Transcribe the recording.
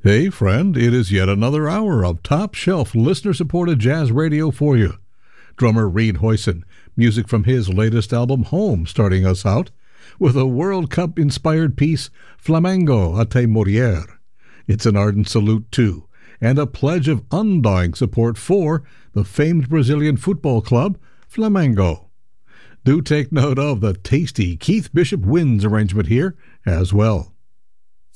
Hey, friend, it is yet another hour of top-shelf listener-supported jazz radio for you. Drummer Reed Hoyson, music from his latest album, Home, starting us out with a World Cup-inspired piece, Flamengo a te morir. It's an ardent salute to, and a pledge of undying support for, the famed Brazilian football club, Flamengo. Do take note of the tasty Keith Bishop Winds arrangement here as well.